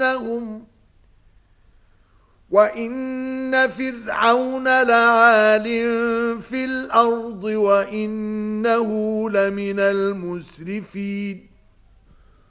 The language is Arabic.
لهم وَإِنَّ فِرْعَوْنَ لَعَالٍ فِي الْأَرْضِ وَإِنَّهُ لَمِنَ الْمُسْرِفِينَ